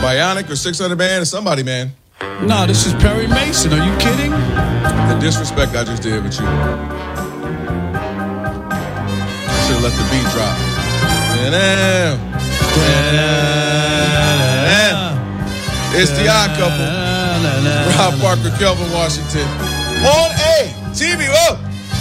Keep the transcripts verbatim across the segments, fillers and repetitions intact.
Bionic or six hundred man or somebody, man. No, this is Perry Mason. Are you kidding? The disrespect I just did with you. I should have let the beat drop. It's the Odd Couple. Rob Parker, Kelvin Washington. On A, T V, oh!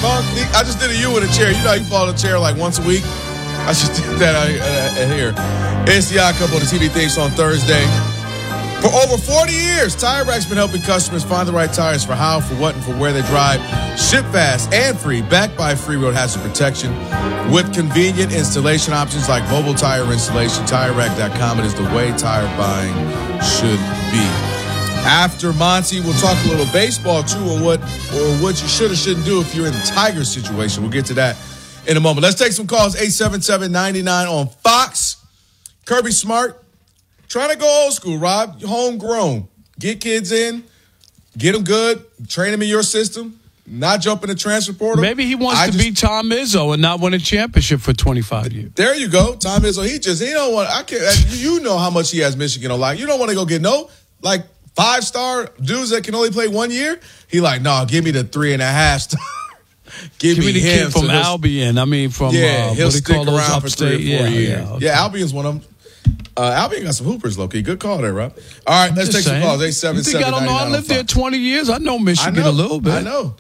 I just did a U with a chair. You know, you fall in a chair like once a week. I just did that uh, uh, here. It's the Odd Couple, the T V things on Thursday. For over forty years, Tire Rack's been helping customers find the right tires for how, for what, and for where they drive. Ship fast and free, backed by free road hazard protection. With convenient installation options like mobile tire installation, Tire Rack dot com. It is the way tire buying should be. After Monty, we'll talk a little baseball, too, on what, or what you should or shouldn't do if you're in the Tigers situation. We'll get to that in a moment. Let's take some calls. eight seven seven, nine nine on Fox. Kirby Smart. Trying to go old school, Rob. Homegrown. Get kids in. Get them good. Train them in your system. Not jump in the transfer portal. Maybe he wants I to just, be Tom Izzo and not win a championship for twenty-five years. There you go. Tom Izzo. He just, he don't want, I can't, you know how much he has Michigan on lock. You don't want to go get no, like, five-star dudes that can only play one year. He like, no, nah, give me the three and a half star. give, give me, me the him kid from Albion. I mean, from, yeah, uh, he'll what stick they call those around for three or four yeah, years. Yeah, okay. yeah, Albion's one of them. Uh, Albion got some hoopers, low-key. Good call there, Rob. All right, let's take saying. some calls. eight seven seven, you think I don't know? I lived there twenty years. I know Michigan I know, a little bit. I know.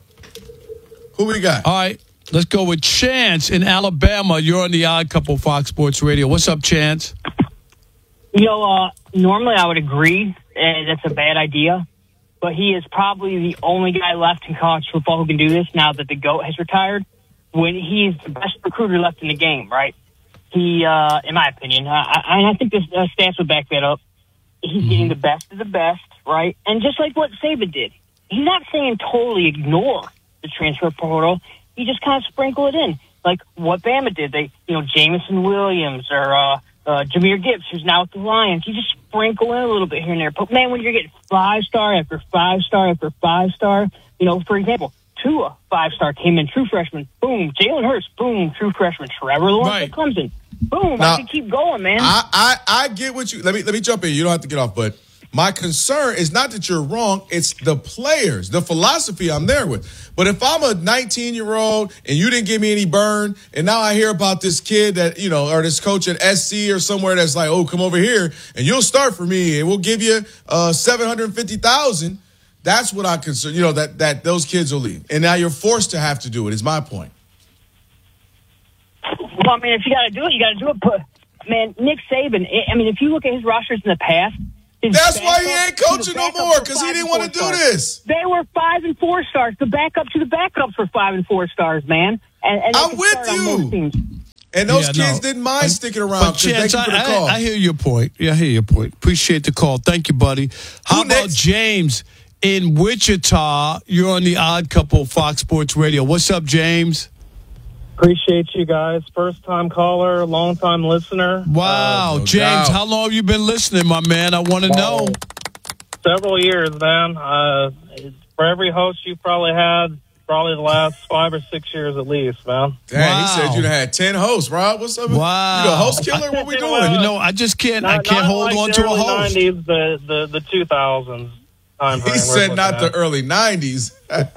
Who we got? All right, let's go with Chance in Alabama. You're on the Odd Couple Fox Sports Radio. What's up, Chance? You know, uh, normally I would agree uh, that's a bad idea, but he is probably the only guy left in college football who can do this now that the GOAT has retired. When he's the best recruiter left in the game, right? He, uh, in my opinion, uh, I, I think the uh, stats would back that up. He's mm-hmm. getting the best of the best, right? And just like what Saban did, he's not saying totally ignore the transfer portal. He just kind of sprinkle it in, like what Bama did. They, you know, Jamison Williams or uh, uh, Jahmyr Gibbs, who's now with the Lions. You just sprinkle in a little bit here and there. But man, when you're getting five star after five star after five star, you know, for example, Tua, five-star, came in, true freshman, boom. Jalen Hurts, boom, true freshman. Trevor Lawrence right. Clemson, boom. Now, I can keep going, man. I, I, I get what you – let me let me jump in. You don't have to get off. But my concern is not that you're wrong. It's the players, the philosophy I'm there with. But if I'm a nineteen-year-old and you didn't give me any burn, and now I hear about this kid that, you know, or this coach at S C or somewhere that's like, oh, come over here, and you'll start for me, and we'll give you uh, seven hundred fifty thousand dollars. That's what I concern, you know, that, that those kids will leave. And now you're forced to have to do it, is my point. Well, I mean, if you got to do it, you got to do it. But, man, Nick Saban, I mean, if you look at his rosters in the past. That's why he ain't coaching no more, because he didn't want to do stars. this. They were five and four stars. The backup to the backups were five and four stars, man. And, and I'm with you. And those yeah, kids no. didn't mind sticking around. Chance, thank you for the call. I, I hear your point. Yeah, I hear your point. Appreciate the call. Thank you, buddy. How Who about next? James in Wichita? You're on the Odd Couple Fox Sports Radio. What's up, James? Appreciate you guys. First time caller, long time listener. Wow, uh, no James, doubt. how long have you been listening, my man? I want to know. Several years, man. Uh, for every host you probably had, probably the last five or six years at least, man. Dang, Wow. he said you had ten hosts, Rob. What's up? Wow. You the host killer? What we doing? You know, I just can't. Not, I can't not hold like on the to a early host. nineties, the, the, the two thousands time frame. He said not at. the early nineties. But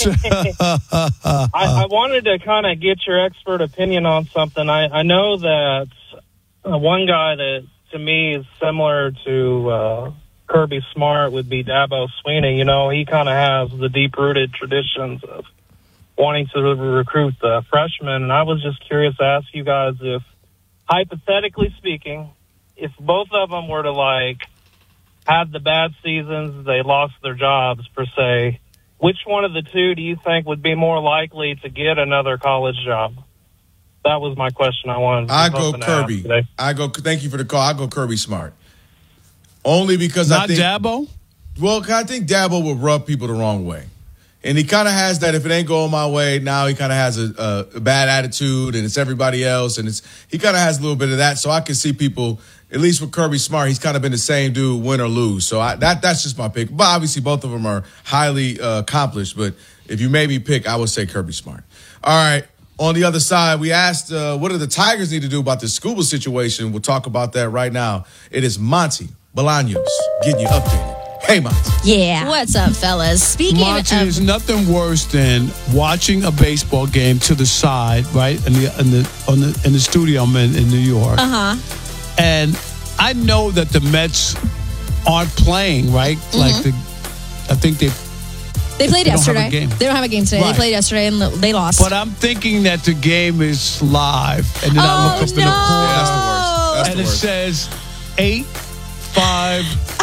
I, I wanted to kind of get your expert opinion on something. I, I know that uh, one guy that, to me, is similar to uh, Kirby Smart would be Dabo Swinney. You know, he kind of has the deep-rooted traditions of wanting to recruit the freshmen. And I was just curious to ask you guys if, hypothetically speaking, if both of them were to, like, had the bad seasons, they lost their jobs, per se, which one of the two do you think would be more likely to get another college job? That was my question I wanted. I go Kirby. I go. Thank you for the call. I go Kirby Smart. Only because Not I think Dabo? Well, I think Dabo would rub people the wrong way, and he kind of has that. If it ain't going my way, now he kind of has a, a bad attitude, and it's everybody else, and it's he kind of has a little bit of that. So I can see people. At least with Kirby Smart, he's kind of been the same dude, win or lose. So I, that that's just my pick. But obviously, both of them are highly uh, accomplished. But if you made me pick, I would say Kirby Smart. All right. On the other side, we asked, uh, what do the Tigers need to do about this Scuba situation? We'll talk about that right now. It is Monty Bolaños getting you updated. Hey, Monty. Yeah. What's up, fellas? Speaking Monty, of... there's nothing worse than watching a baseball game to the side, right, in the in the on the in the studio I'm in in New York. Uh-huh. And I know that the Mets aren't playing, right? Mm-hmm. Like the, I think they They played they don't have a yesterday. game. They don't have a game today. Right. They played yesterday and they lost. But I'm thinking that the game is live, and then I oh, look up no. in the corner, Yeah, that's the worst. That's and the it worst. says eight five.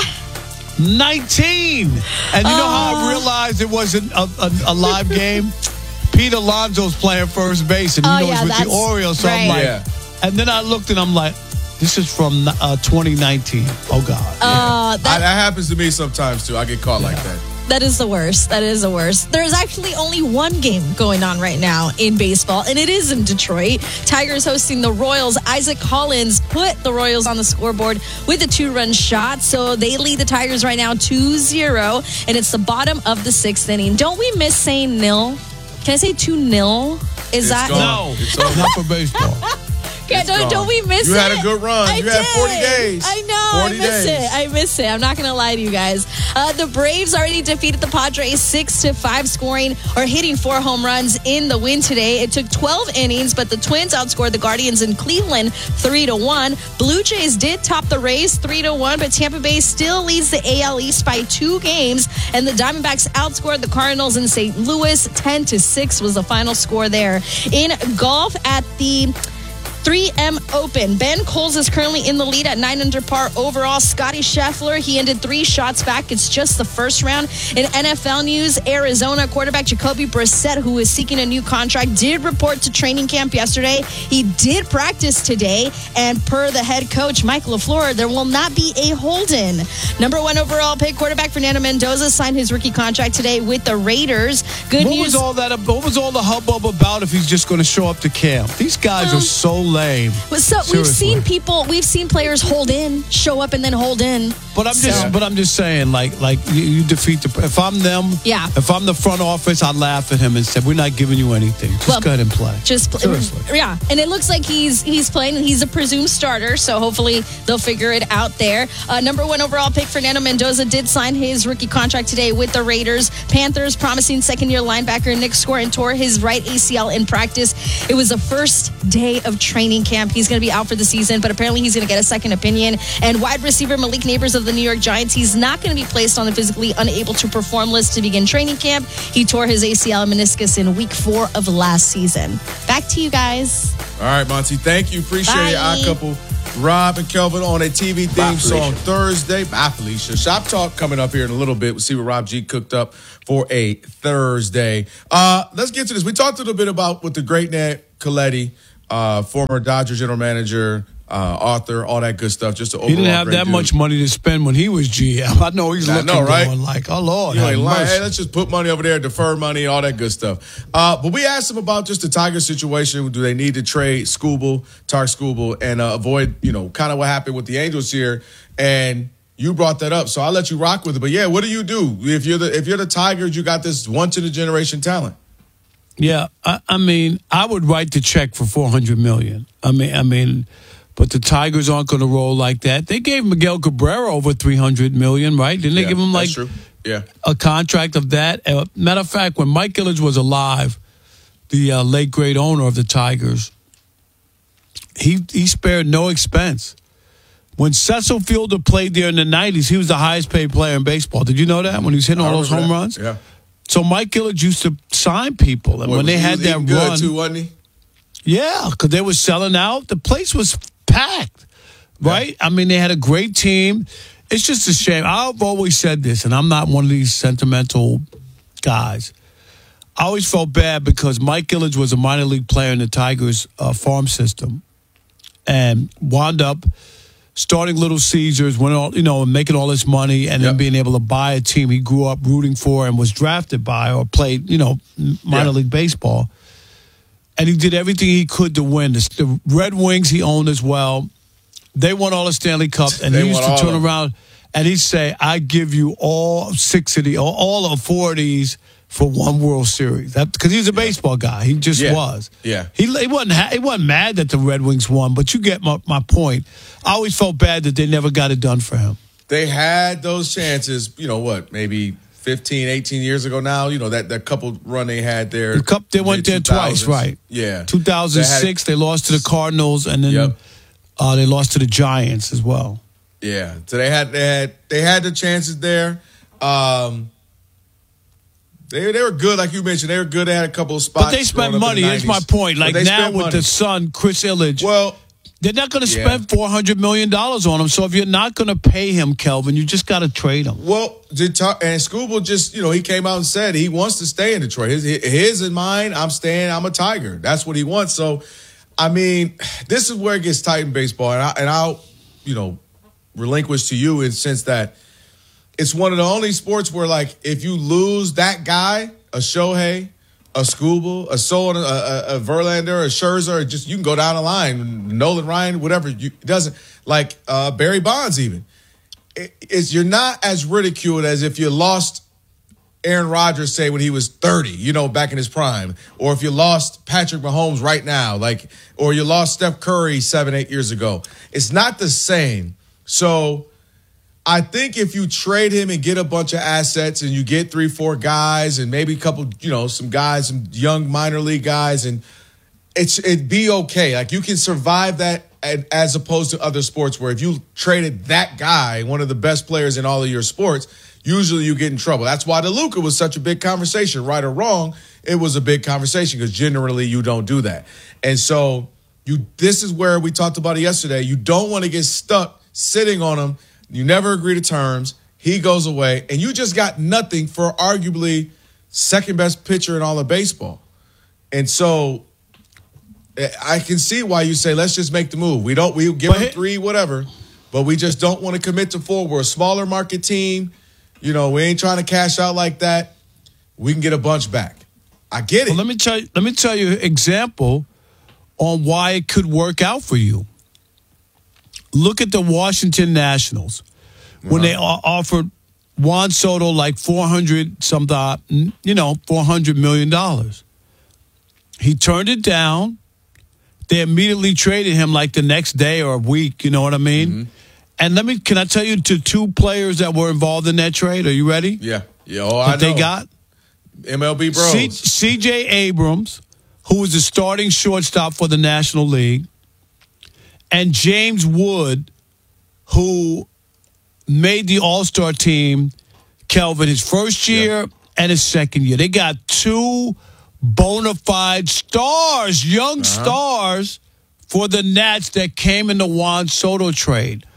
nineteen. And you know how I realized it wasn't a, a, a live game? Pete Alonso's playing first base, and you Oh, know yeah, it's with that's the Orioles. So I'm right. like, Yeah. and then I looked and I'm like, this is from uh, twenty nineteen. Oh, God. Uh, I, that, that happens to me sometimes, too. I get caught like that. that is the worst. That is the worst. There's actually only one game going on right now in baseball, and it is in Detroit. Tigers hosting the Royals. Isaac Hollins put the Royals on the scoreboard with a two-run shot, so they lead the Tigers right now two zero, and it's the bottom of the sixth inning. Don't we miss saying nil? Can I say two nil? Is It's that... gone. No, It's over. not for baseball. Yeah, It's don't, gone. don't we miss You it? had a good run. I You had did. forty days. I know. forty I miss days. it. I miss it. I'm not going to lie to you guys. Uh, the Braves already defeated the Padres six to five, scoring or hitting four home runs in the win today. It took twelve innings, but the Twins outscored the Guardians in Cleveland three to one. Blue Jays did top the Rays three to one, but Tampa Bay still leads the A L East by two games, and the Diamondbacks outscored the Cardinals in Saint Louis ten to six was the final score there. In golf at the three M Open, Ben Coles is currently in the lead at nine under par overall. Scotty Scheffler, he ended three shots back. It's just the first round. In N F L news, Arizona quarterback Jacoby Brissett, who is seeking a new contract, did report to training camp yesterday. He did practice today, and per the head coach, Mike LaFleur, there will not be a hold-in. Number one overall pick quarterback Fernando Mendoza signed his rookie contract today with the Raiders. Good What news. was all that? What was all the hubbub about if he's just going to show up to camp? These guys Um, are so lame. So we've Seriously. seen people, we've seen players hold in, show up, and then hold in. But I'm just, So- but I'm just saying, like, like you, you defeat the. If I'm them, Yeah. If I'm the front office, I'd laugh at him and say, "We're not giving you anything. Just Well, go ahead and play." Just pl- Seriously. yeah, and it looks like he's he's playing, and he's a presumed starter, so hopefully they'll figure it out there. Uh, number one overall pick Fernando Mendoza did sign his rookie contract today with the Raiders. Panthers promising second-year linebacker Nick Scorin tore his right A C L in practice. It was the first day of training camp. He's going to be out for the season, but apparently he's going to get a second opinion. And wide receiver Malik Neighbors of the New York Giants, he's not going to be placed on the physically unable to perform list to begin training camp. He tore his A C L and meniscus in week four of last season. Back to you guys. All right, Monty. Thank you. Appreciate Bye. it. Our couple, Rob and Kelvin, on a T V theme Bye, song Felicia. Thursday. Bye, Felicia. Shop Talk coming up here in a little bit. We'll see what Rob G cooked up for a Thursday. Uh, let's get to this. We talked a little bit about with the great Ned Coletti, uh, former Dodger general manager, uh, author, all that good stuff. Just to He didn't have great that dude. much money to spend when he was G M. I know he's I looking know, right? going like, "Oh Lord, You have ain't lying. mercy." Hey, let's just put money over there, defer money, all that good stuff. Uh, but we asked him about just the Tiger situation. Do they need to trade Scooble, Tark Scooble, and uh, avoid, you know, kind of what happened with the Angels here? And you brought that up, so I'll let you rock with it. But yeah, what do you do if you're the if you're the Tigers? You got this once in a generation talent. Yeah, I, I mean, I would write the check for four hundred million. I mean, I mean, but the Tigers aren't going to roll like that. They gave Miguel Cabrera over three hundred million, right? Didn't they Yeah, give him like that's true. Yeah. a contract of that? Uh, matter of fact, when Mike Ilitch was alive, the uh, late great owner of the Tigers, he he spared no expense. When Cecil Fielder played there in the nineties, he was the highest paid player in baseball. Did you know that when he was hitting I all those home remember that. runs? Yeah. So Mike Ilitch used to sign people, and Boy, when they he had was that eating good run, too, wasn't he? yeah, because they were selling out. The place was packed, right? I mean, they had a great team. It's just a shame. I've always said this, and I'm not one of these sentimental guys. I always felt bad because Mike Ilitch was a minor league player in the Tigers uh, farm system and wound up starting Little Caesars, winning all, you know, and making all this money, and Yep. then being able to buy a team he grew up rooting for and was drafted by or played, you know, minor Yeah. league baseball. And he did everything he could to win. The, the Red Wings he owned as well. They won all the Stanley Cups, and They he used won to all turn of them. around and he'd say, "I give you all six of the, all, all of four of these for one World Series." That because he was a baseball guy, he just Yeah. was. Yeah. he he wasn't ha- he wasn't mad that the Red Wings won, but you get my, my point. I always felt bad that they never got it done for him. they had those chances, you know what, maybe fifteen, eighteen years ago now, you know, that, that couple run they had there. The cup, they went there twice, right? Yeah. two thousand six, they, had, they lost to the Cardinals, and then yep. uh, they lost to the Giants as well. Yeah. So they had they had, they had the chances there. Um, they, they were good, like you mentioned. They were good. They had a couple of spots. But they spent money. That's my point. Like now with money. The son, Chris Ilitch. Well, they're not going to yeah. spend four hundred million dollars on him. So if you're not going to pay him, Kelvin, you just got to trade him. Well, and Scooble just, you know, he came out and said he wants to stay in Detroit. His, his and mine, I'm staying, I'm a Tiger. That's what he wants. So, I mean, this is where it gets tight in baseball. And, I, and I'll, you know, relinquish to you in the sense that it's one of the only sports where, like, if you lose that guy, a Shohei, a Scooble, a Sol, a, a, a Verlander, a Scherzer, just you can go down the line, Nolan Ryan, whatever. You, it doesn't like uh, Barry Bonds even. It, it's you're not as ridiculed as if you lost Aaron Rodgers, say when he was thirty, you know, back in his prime, or if you lost Patrick Mahomes right now, like, or you lost Steph Curry seven, eight years ago. It's not the same. So I think if you trade him and get a bunch of assets and you get three, four guys and maybe a couple, you know, some guys, some young minor league guys, and it's it'd be okay. Like you can survive that as opposed to other sports where if you traded that guy, one of the best players in all of your sports, usually you get in trouble. That's why the Luka was such a big conversation, right or wrong. It was a big conversation because generally you don't do that. And so you, this is where we talked about it yesterday. You don't want to get stuck sitting on him. You never agree to terms. He goes away, and you just got nothing for arguably second best pitcher in all of baseball. And so I can see why you say, let's just make the move. We don't, we give him three, whatever, but we just don't want to commit to four. We're a smaller market team. You know, we ain't trying to cash out like that. We can get a bunch back. I get it. Well, let me tell you, let me tell you an example on why it could work out for you. Look at the Washington Nationals when uh-huh. they offered Juan Soto like four hundred something, you know, four hundred million dollars. He turned it down. They immediately traded him like the next day or a week. You know what I mean? Mm-hmm. And let me, can I tell you to two players that were involved in that trade? Are you ready? Yeah. Yeah. Oh, I know. They got M L B Bros. C- C J Abrams, who was the starting shortstop for the National League, and James Wood, who made the All-Star team, Kelvin, his first year yep. and his second year. They got two bona fide stars, young uh-huh. stars for the Nats that came in the Juan Soto trade.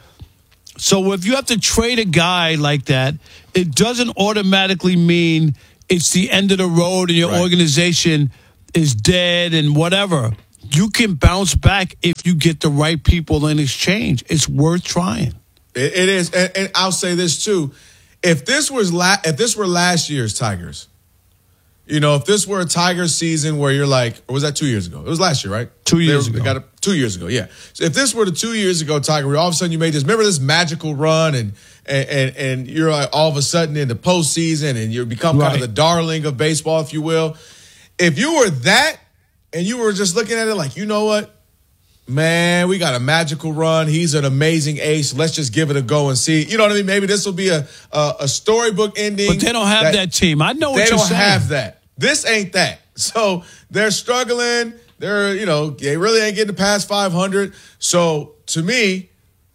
So if you have to trade a guy like that, it doesn't automatically mean it's the end of the road and your right. organization is dead and whatever. You can bounce back if you get the right people in exchange. It's worth trying. It, it is, and, and I'll say this too: if this was la- if this were last year's Tigers, you know, if this were a Tigers season where you're like, or was that two years ago? It was last year, right? Two years they, ago. They got a, two years ago, yeah. So if this were the two years ago Tiger, where all of a sudden you made this, remember this magical run, and and and, and you're like all of a sudden in the postseason, and you become right. kind of the darling of baseball, if you will. If you were that. And you were just looking at it like, you know what? Man, we got a magical run. He's an amazing ace. Let's just give it a go and see. You know what I mean? Maybe this will be a a, a storybook ending. But they don't have that, that team. I know what you're saying. They don't have that. This ain't that. So they're struggling. They're, you know, they really ain't getting past five hundred. So to me,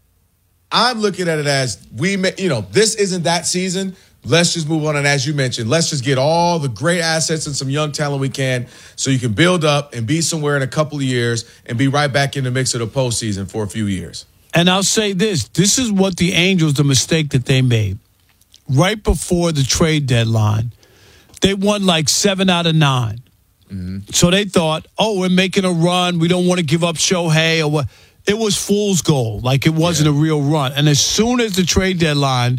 I'm looking at it as we, you know, this isn't that season. Let's just move on. And as you mentioned, let's just get all the great assets and some young talent we can so you can build up and be somewhere in a couple of years and be right back in the mix of the postseason for a few years. And I'll say this. This is what the Angels, the mistake that they made. Right before the trade deadline, they won like seven out of nine. Mm-hmm. So they thought, oh, we're making a run. We don't want to give up Shohei or what. It was fool's gold. Like it wasn't yeah. a real run. And as soon as the trade deadline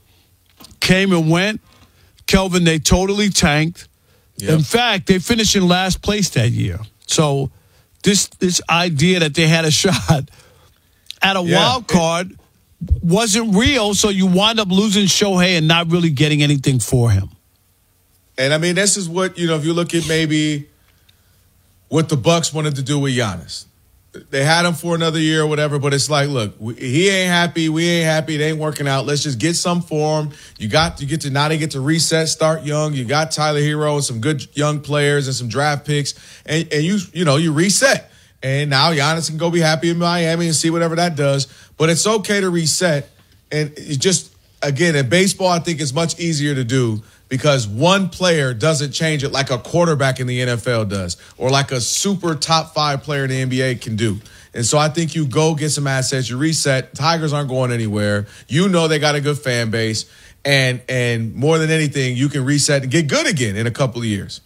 came and went, Kelvin, they totally tanked. Yep. In fact, they finished in last place that year. So this this idea that they had a shot at a yeah. wild card wasn't real, so you wind up losing Shohei and not really getting anything for him. And, I mean, this is what, you know, if you look at maybe what the Bucks wanted to do with Giannis. they had him for another year or whatever, but it's like, look, we, he ain't happy. We ain't happy. It ain't working out. Let's just get some for him. You got you get to now they get to reset, start young. You got Tyler Hero and some good young players and some draft picks, and, and you you know you reset. And now Giannis can go be happy in Miami and see whatever that does. But it's okay to reset, and it just again in baseball, I think it's much easier to do. Because one player doesn't change it like a quarterback in the N F L does or like a super top five player in the N B A can do. And so I think you go get some assets, you reset. Tigers aren't going anywhere. You know they got a good fan base. And and more than anything, you can reset and get good again in a couple of years.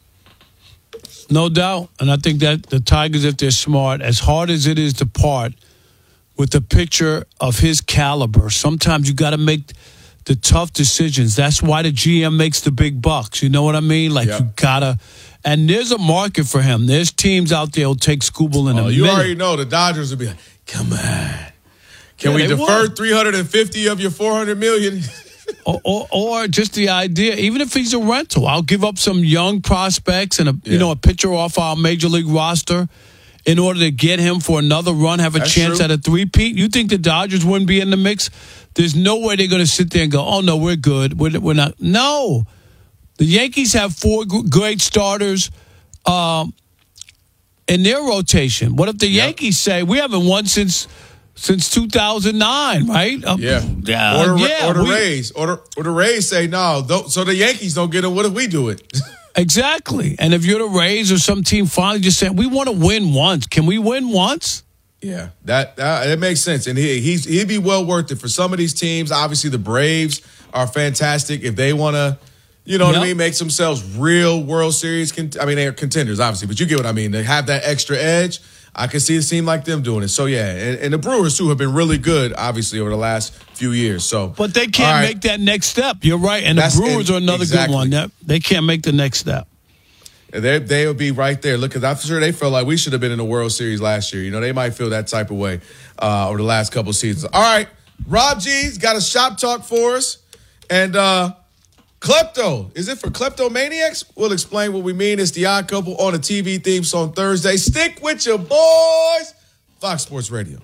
No doubt. And I think that the Tigers, if they're smart, as hard as it is to part with a pitcher of his caliber, sometimes you got to make – the tough decisions. That's why the G M makes the big bucks. You know what I mean? Like yep. you gotta, and there's a market for him. There's teams out there who'll take Skubal in oh, a you minute. You already know the Dodgers will be like, come on. Can yeah, we defer three hundred fifty of your four hundred million? or, or, or just the idea, even if he's a rental, I'll give up some young prospects and a yeah. you know a pitcher off our major league roster in order to get him for another run, have a That's chance true. At a three-peat. You think the Dodgers wouldn't be in the mix? There's no way they're going to sit there and go, oh, no, we're good. We're, we're not. No. The Yankees have four great starters um, in their rotation. What if the yep. Yankees say, we haven't won since since two thousand nine, right? Um, yeah. yeah. Or the, yeah, or the we, Rays. Or the, or the Rays say, no, so the Yankees don't get it. What if we do it? Exactly. And if you're the Rays or some team finally just saying, we want to win once. Can we win once? Yeah, that that it makes sense. And he, he's he'd be well worth it for some of these teams. Obviously, the Braves are fantastic. If they want to, you know yep. what I mean, make themselves real World Series. Cont- I mean, they're contenders, obviously, but you get what I mean. They have that extra edge. I can see it seem like them doing it. So, yeah, and, and the Brewers, too, have been really good, obviously, over the last few years. So, But they can't right. make that next step. You're right. And That's, the Brewers and, are another exactly. good one. They can't make the next step. They they would be right there. Look, I'm sure they felt like we should have been in the World Series last year. You know, they might feel that type of way uh, over the last couple of seasons. All right, Rob G's got a shop talk for us. And uh, Klepto, is it for kleptomaniacs? We'll explain what we mean. It's the Odd Couple on the T V theme song Thursday. Stick with your boys. Fox Sports Radio.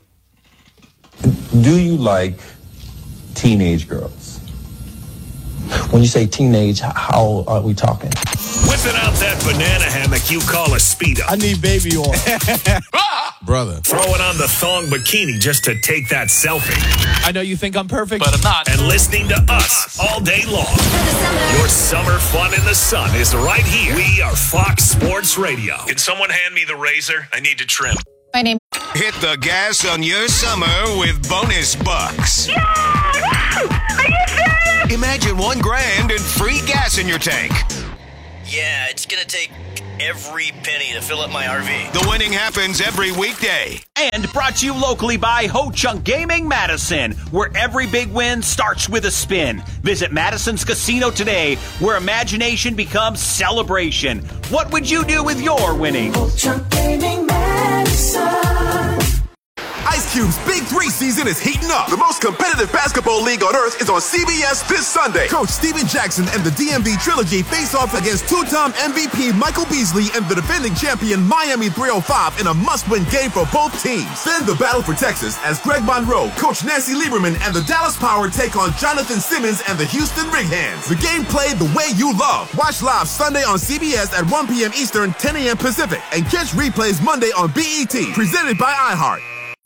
Do you like teenage girls? When you say teenage, how are we talking? Whipping out that banana hammock you call a Speedo. I need baby oil. Brother. Throwing on the thong bikini just to take that selfie. I know you think I'm perfect, but I'm not. And listening to us all day long. Your summer fun in the sun is right here. We are Fox Sports Radio. Can someone hand me the razor? I need to trim. My name. Hit the gas on your summer with bonus bucks. Yeah! Are you serious? Imagine one grand and free gas in your tank. Yeah, it's going to take every penny to fill up my R V. The winning happens every weekday. And brought to you locally by Ho Chunk Gaming Madison, where every big win starts with a spin. Visit Madison's Casino today, where imagination becomes celebration. What would you do with your winning? Ho Chunk Gaming Madison. Ice Cube's Big Three season is heating up. The most competitive basketball league on earth is on C B S this Sunday. Coach Steven Jackson and the D M V Trilogy face off against two-time M V P Michael Beasley and the defending champion Miami three oh five in a must-win game for both teams. Then the battle for Texas as Greg Monroe, Coach Nancy Lieberman, and the Dallas Power take on Jonathan Simmons and the Houston Rig Hands. The game played the way you love. Watch live Sunday on C B S at one p.m. Eastern, ten a.m. Pacific, and catch replays Monday on B E T. Presented by iHeart.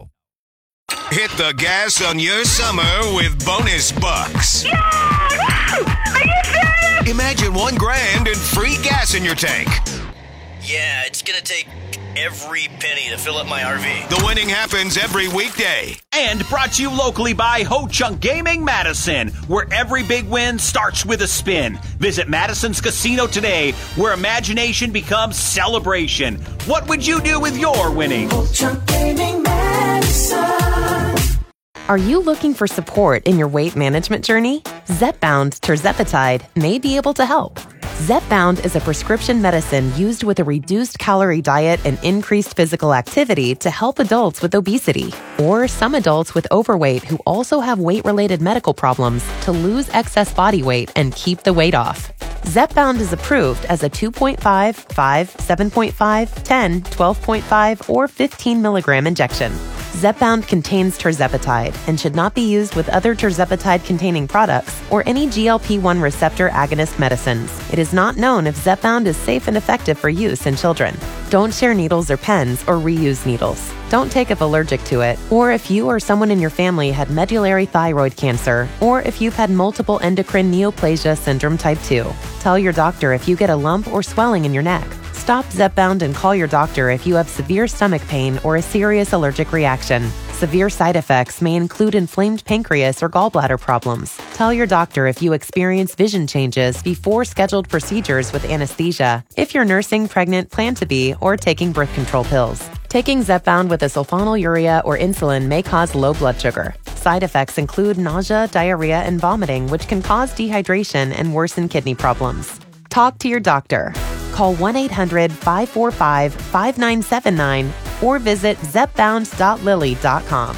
Hit the gas on your summer with bonus bucks. Yeah! Are you serious? Imagine one grand and free gas in your tank. Yeah, it's going to take every penny to fill up my R V. The winning happens every weekday. And brought to you locally by Ho Chunk Gaming Madison, where every big win starts with a spin. Visit Madison's Casino today, where imagination becomes celebration. What would you do with your winning? Ho Chunk Gaming Madison. Are you looking for support in your weight management journey? Zepbound tirzepatide may be able to help. Zepbound is a prescription medicine used with a reduced calorie diet and increased physical activity to help adults with obesity or some adults with overweight who also have weight-related medical problems to lose excess body weight and keep the weight off. Zepbound is approved as a two point five, five, seven point five, ten, twelve point five, or fifteen milligram injection. Zepbound contains tirzepatide and should not be used with other tirzepatide-containing products or any G L P one receptor agonist medicines. It is not known if Zepbound is safe and effective for use in children. Don't share needles or pens or reuse needles. Don't take if allergic to it, or if you or someone in your family had medullary thyroid cancer, or if you've had multiple endocrine neoplasia syndrome type two. Tell your doctor if you get a lump or swelling in your neck. Stop Zepbound and call your doctor if you have severe stomach pain or a serious allergic reaction. Severe side effects may include inflamed pancreas or gallbladder problems. Tell your doctor if you experience vision changes before scheduled procedures with anesthesia, if you're nursing, pregnant, plan to be, or taking birth control pills. Taking Zepbound with a sulfonylurea or insulin may cause low blood sugar. Side effects include nausea, diarrhea, and vomiting, which can cause dehydration and worsen kidney problems. Talk to your doctor. Call one eight hundred, five four five, five nine seven nine or visit zepbound dot lilly dot com.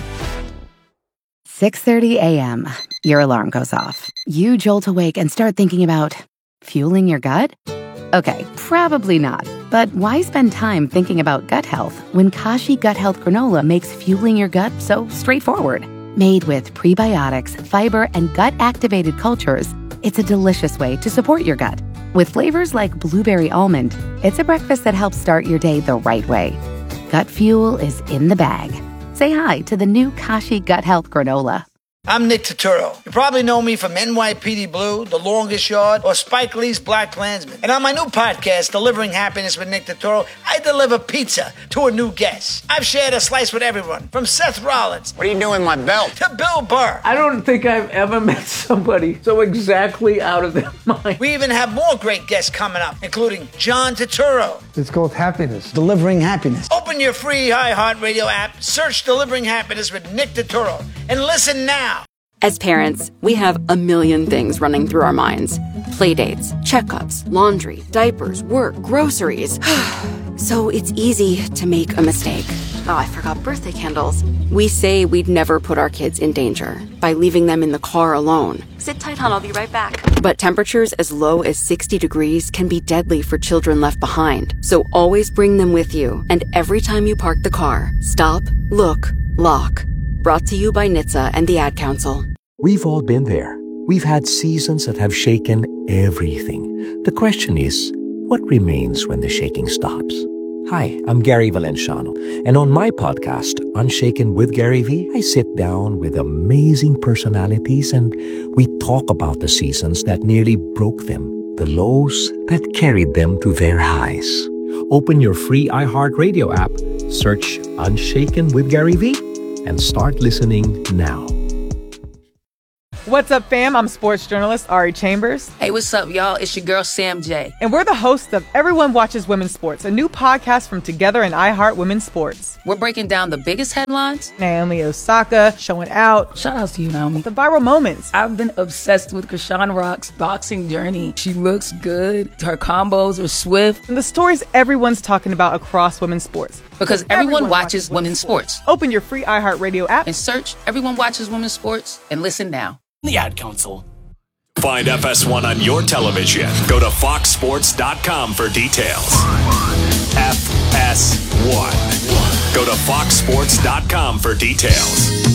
six thirty a.m. Your alarm goes off. You jolt awake and start thinking about fueling your gut? Okay, probably not. But why spend time thinking about gut health when Kashi Gut Health Granola makes fueling your gut so straightforward? Made with prebiotics, fiber, and gut-activated cultures, it's a delicious way to support your gut. With flavors like blueberry almond, it's a breakfast that helps start your day the right way. Gut fuel is in the bag. Say hi to the new Kashi Gut Health Granola. I'm Nick Turturro. You probably know me from N Y P D Blue, The Longest Yard, or Spike Lee's Black Klansman. And on my new podcast, Delivering Happiness with Nick Turturro, I deliver pizza to a new guest. I've shared a slice with everyone, from Seth Rollins. What are you doing with my belt? To Bill Burr. I don't think I've ever met somebody so exactly out of their mind. We even have more great guests coming up, including John Turturro. It's called Happiness. Delivering Happiness. Open your free iHeartRadio app, search Delivering Happiness with Nick Turturro, and listen now. As parents, we have a million things running through our minds. Playdates, checkups, laundry, diapers, work, groceries. So it's easy to make a mistake. Oh, I forgot birthday candles. We say we'd never put our kids in danger by leaving them in the car alone. Sit tight, hon, I'll be right back. But temperatures as low as sixty degrees can be deadly for children left behind. So always bring them with you. And every time you park the car, stop, look, lock. Brought to you by N H T S A and the Ad Council. We've all been there. We've had seasons that have shaken everything. The question is, what remains when the shaking stops? Hi, I'm Gary Valenciano, and on my podcast, Unshaken with Gary V, I sit down with amazing personalities and we talk about the seasons that nearly broke them, the lows that carried them to their highs. Open your free iHeartRadio app, search Unshaken with Gary V, and start listening now. What's up, fam? I'm sports journalist Ari Chambers. Hey, what's up, y'all? It's your girl, Sam J. And we're the hosts of Everyone Watches Women's Sports, a new podcast from Together and iHeart Women's Sports. We're breaking down the biggest headlines. Naomi Osaka showing out. Shout out to you, Naomi. The viral moments. I've been obsessed with Krishan Rock's boxing journey. She looks good. Her combos are swift. And the stories everyone's talking about across women's sports. Because everyone, everyone watches, watches women's sports. sports. Open your free iHeartRadio app and search Everyone Watches Women's Sports and listen now. The Ad Council. Find F S one on your television. Go to fox sports dot com for details. F S one. Go to fox sports dot com for details.